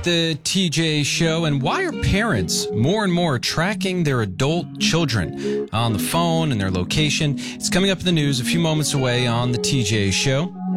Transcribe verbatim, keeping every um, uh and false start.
the T J Show. And why are parents more and more tracking their adult children on the phone and their location? It's coming up in the news a few moments away on the T J Show.